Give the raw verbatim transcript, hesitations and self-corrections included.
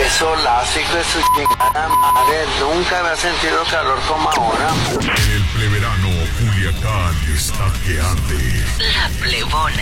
Qué solazo, hijo de su chingada madre. Nunca había sentido calor como ahora. En el pleverano, Culiacán está que arde. La Plebona.